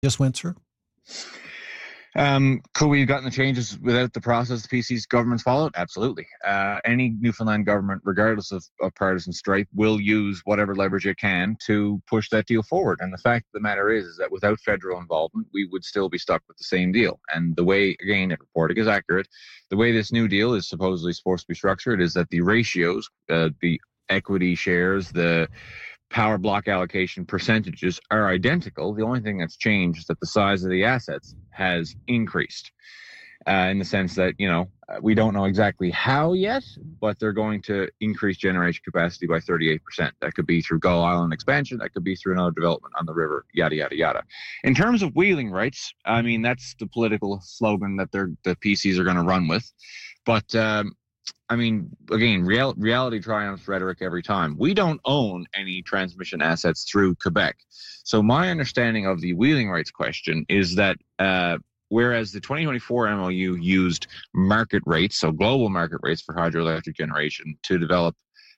just went through? Could we have gotten the changes without the process the PC's government's followed? Absolutely. Any Newfoundland government, regardless of partisan stripe, will use whatever leverage it can to push that deal forward. And the fact of the matter is that without federal involvement, we would still be stuck with the same deal. And the way, again, if reporting is accurate, the way this new deal is supposedly supposed to be structured is that the ratios, the equity shares, the power block allocation percentages are identical. The only thing that's changed is that the size of the assets has increased in the sense that, we don't know exactly how yet, but they're going to increase generation capacity by 38%. That could be through Gull Island expansion. That could be through another development on the river, yada, yada, yada. In terms of wheeling rights, I mean, that's the political slogan that the PCs are going to run with. But again, reality triumphs rhetoric every time. We don't own any transmission assets through Quebec. So my understanding of the wheeling rights question is that whereas the 2024 MOU used market rates, so global market rates for hydroelectric generation to develop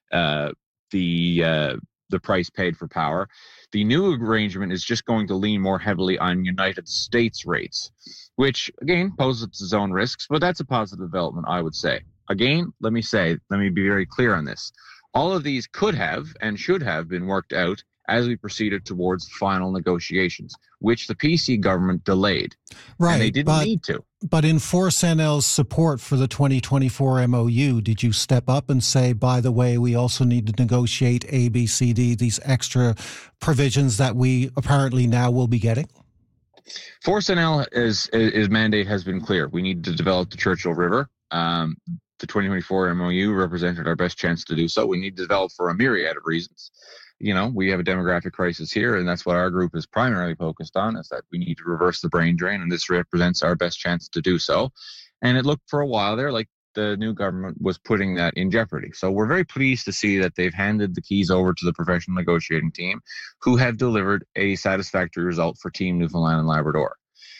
the price paid for power, the new arrangement is just going to lean more heavily on United States rates, which, again, poses its own risks, but that's a positive development, I would say. Again, let me be very clear on this. All of these could have and should have been worked out as we proceeded towards final negotiations, which the PC government delayed. Right. And they didn't need to. But in Force NL's support for the 2024 MOU, did you step up and say, by the way, we also need to negotiate A, B, C, D, these extra provisions that we apparently now will be getting? Force NL, his mandate has been clear. We need to develop the Churchill River. The 2024 MOU represented our best chance to do so. We need to develop for a myriad of reasons. We have a demographic crisis here, and that's what our group is primarily focused on, is that we need to reverse the brain drain, and this represents our best chance to do so. And it looked for a while there like the new government was putting that in jeopardy. So we're very pleased to see that they've handed the keys over to the professional negotiating team, who have delivered a satisfactory result for Team Newfoundland and Labrador.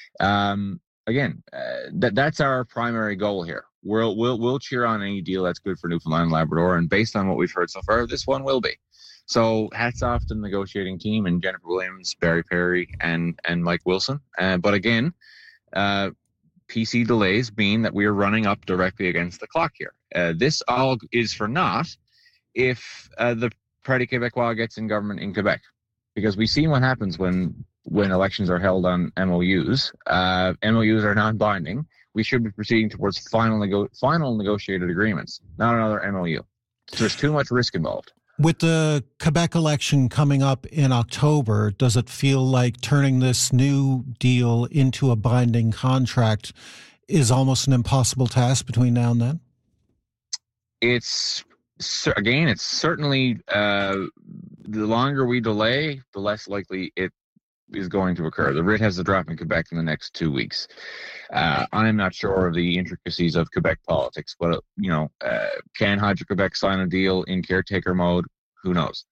That's our primary goal here. We'll cheer on any deal that's good for Newfoundland and Labrador, and based on what we've heard so far, this one will be. So hats off to the negotiating team and Jennifer Williams, Barry Perry, and Mike Wilson. But again, PC delays mean that we are running up directly against the clock here. This all is for naught if the Parti Québécois gets in government in Quebec, because we've seen what happens when elections are held on MOUs. MOUs are non-binding. We should be proceeding towards final negotiated agreements, not another MOU. There's too much risk involved. With the Quebec election coming up in October, does it feel like turning this new deal into a binding contract is almost an impossible task between now and then? It's certainly the longer we delay, the less likely it is going to occur. The writ has to drop in Quebec in the next 2 weeks. I'm not sure of the intricacies of Quebec politics, but can Hydro-Quebec sign a deal in caretaker mode? Who knows?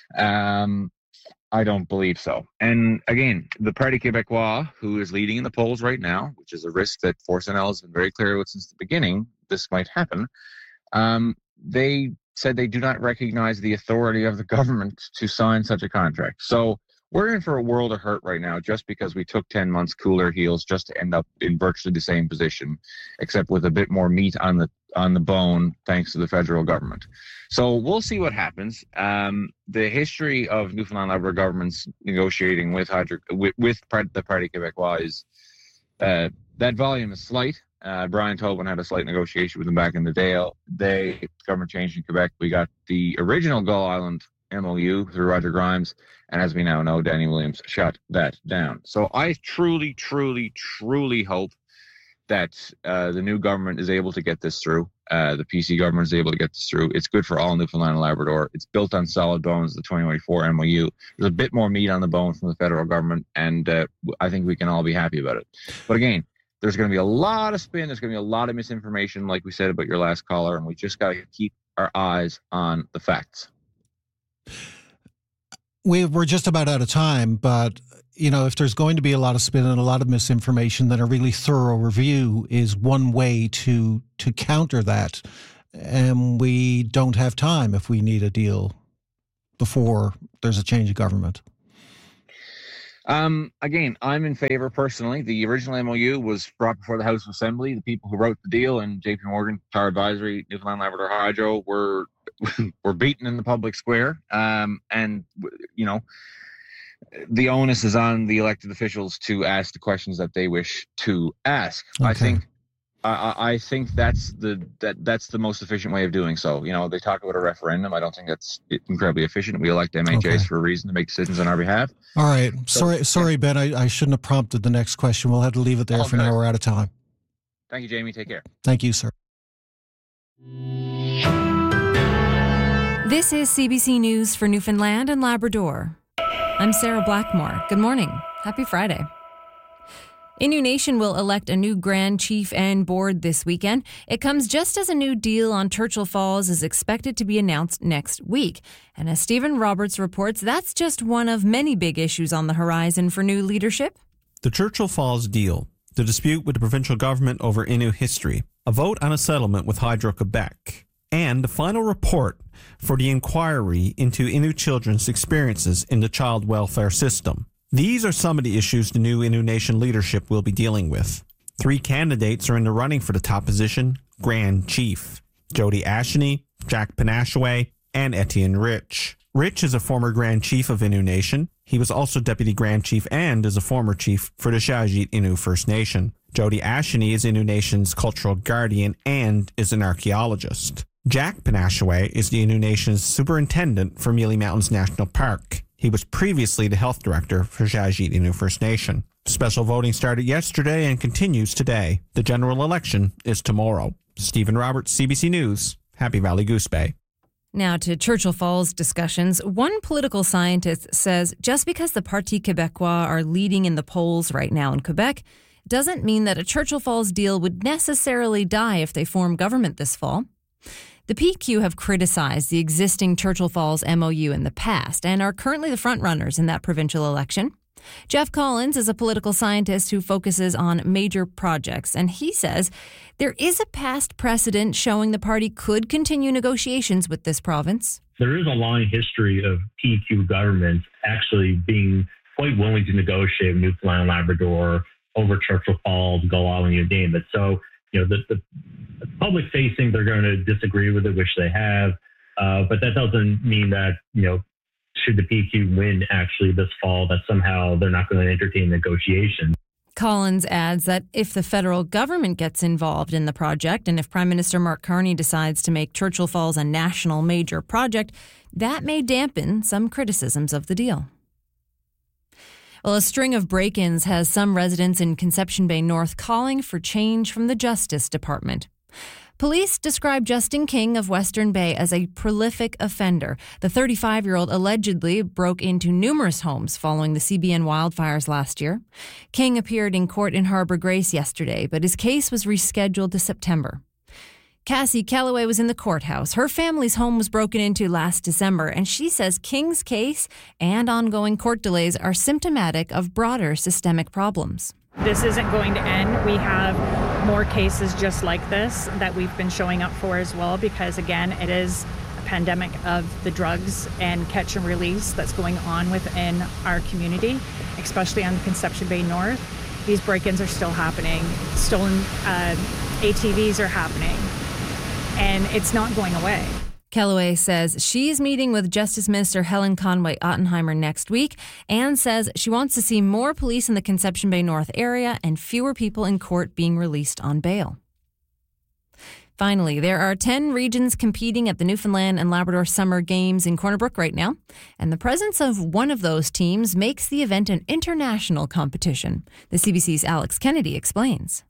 I don't believe so. And again, the Parti Québécois, who is leading in the polls right now, which is a risk that Force NL has been very clear with since the beginning, this might happen. They said they do not recognize the authority of the government to sign such a contract. So we're in for a world of hurt right now just because we took 10 months cooler heels just to end up in virtually the same position, except with a bit more meat on the bone thanks to the federal government. So we'll see what happens. The history of Newfoundland Labrador governments negotiating with the Parti Québécois is that volume is slight. Brian Tobin had a slight negotiation with them back in the day. The government changed in Quebec. We got the original Gull Island MOU through Roger Grimes, and as we now know, Danny Williams shut that down. So I truly, truly, truly hope that the new government is able to get this through. The PC government is able to get this through. It's good for all Newfoundland and Labrador. It's built on solid bones, the 2024 MOU. There's a bit more meat on the bone from the federal government, and I think we can all be happy about it. But again, there's going to be a lot of spin. There's going to be a lot of misinformation, like we said about your last caller, and we just got to keep our eyes on the facts. We're just about out of time, but if there's going to be a lot of spin and a lot of misinformation, then a really thorough review is one way to counter that. And we don't have time if we need a deal before there's a change of government. Again, I'm in favor personally. The original MOU was brought before the House of Assembly. The people who wrote the deal and JP Morgan, Power Advisory, Newfoundland Labrador Hydro were beaten in the public square. And the onus is on the elected officials to ask the questions that they wish to ask. Okay. I think that's the most efficient way of doing so. They talk about a referendum. I don't think that's incredibly efficient. We elect MHAs for a reason to make decisions on our behalf. All right. Sorry, Ben. I shouldn't have prompted the next question. We'll have to leave it there for now. We're out of time. Thank you, Jamie. Take care. Thank you, sir. This is CBC News for Newfoundland and Labrador. I'm Sarah Blackmore. Good morning. Happy Friday. Innu Nation will elect a new Grand Chief and board this weekend. It comes just as a new deal on Churchill Falls is expected to be announced next week. And as Stephen Roberts reports, that's just one of many big issues on the horizon for new leadership. The Churchill Falls deal, the dispute with the provincial government over Innu history, a vote on a settlement with Hydro-Quebec, and the final report for the inquiry into Innu children's experiences in the child welfare system. These are some of the issues the new Innu Nation leadership will be dealing with. 3 candidates are in the running for the top position, Grand Chief: Jody Asheny, Jack Panashaway, and Etienne Rich. Rich is a former Grand Chief of Innu Nation. He was also Deputy Grand Chief and is a former chief for the Shawjeet Innu First Nation. Jody Asheny is Innu Nation's cultural guardian and is an archaeologist. Jack Panashaway is the Innu Nation's superintendent for Mealy Mountains National Park. He was previously the health director for Shawjeet Innu First Nation. Special voting started yesterday and continues today. The general election is tomorrow. Stephen Roberts, CBC News, Happy Valley Goose Bay. Now to Churchill Falls discussions. One political scientist says just because the Parti Québécois are leading in the polls right now in Quebec doesn't mean that a Churchill Falls deal would necessarily die if they form government this fall. The PQ have criticized the existing Churchill Falls MOU in the past and are currently the frontrunners in that provincial election. Jeff Collins is a political scientist who focuses on major projects, and he says there is a past precedent showing the party could continue negotiations with this province. There is a long history of PQ governments actually being quite willing to negotiate with Newfoundland and Labrador over Churchill Falls, Gull, you name it. So, the public facing, they're going to disagree with it, which they have. But that doesn't mean that, should the PQ win actually this fall, that somehow they're not going to entertain negotiations. Collins adds that if the federal government gets involved in the project and if Prime Minister Mark Carney decides to make Churchill Falls a national major project, that may dampen some criticisms of the deal. Well, a string of break-ins has some residents in Conception Bay North calling for change from the Justice Department. Police describe Justin King of Western Bay as a prolific offender. The 35-year-old allegedly broke into numerous homes following the CBN wildfires last year. King appeared in court in Harbour Grace yesterday, but his case was rescheduled to September. Cassie Calloway was in the courthouse. Her family's home was broken into last December, and she says King's case and ongoing court delays are symptomatic of broader systemic problems. This isn't going to end. We have more cases just like this that we've been showing up for as well, because again, it is a pandemic of the drugs and catch and release that's going on within our community, especially on the Conception Bay North. These break-ins are still happening. Stolen ATVs are happening, and it's not going away. Calloway says she's meeting with Justice Minister Helen Conway Ottenheimer next week and says she wants to see more police in the Conception Bay North area and fewer people in court being released on bail. Finally, there are 10 regions competing at the Newfoundland and Labrador Summer Games in Corner Brook right now, and the presence of one of those teams makes the event an international competition. The CBC's Alex Kennedy explains.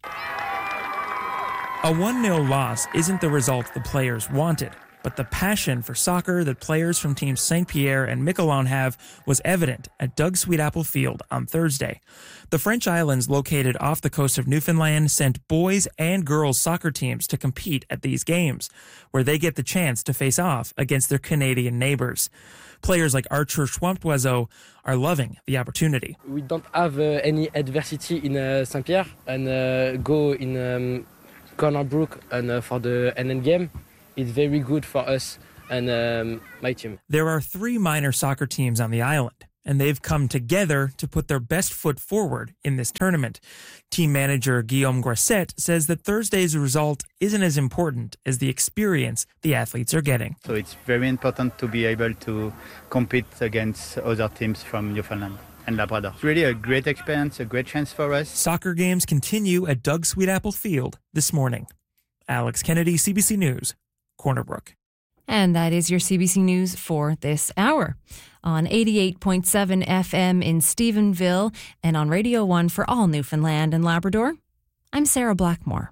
A 1-0 loss isn't the result the players wanted, but the passion for soccer that players from Teams St. Pierre and Miquelon have was evident at Doug Sweetapple Field on Thursday. The French Islands, located off the coast of Newfoundland, sent boys and girls soccer teams to compete at these games, where they get the chance to face off against their Canadian neighbors. Players like Archer Schwampoiseau are loving the opportunity. We don't have any adversity in St. Pierre and go in Corner Brook and for the NN game. It's very good for us and my team. There are 3 minor soccer teams on the island, and they've come together to put their best foot forward in this tournament. Team manager Guillaume Grasset says that Thursday's result isn't as important as the experience the athletes are getting. So it's very important to be able to compete against other teams from Newfoundland and Labrador. It's really a great experience, a great chance for us. Soccer games continue at Doug Sweetapple Field this morning. Alex Kennedy, CBC News, Corner Brook. And that is your CBC News for this hour. On 88.7 FM in Stephenville and on Radio 1 for all Newfoundland and Labrador, I'm Sarah Blackmore.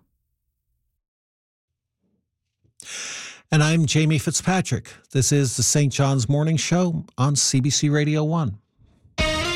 And I'm Jamie Fitzpatrick. This is the St. John's Morning Show on CBC Radio 1.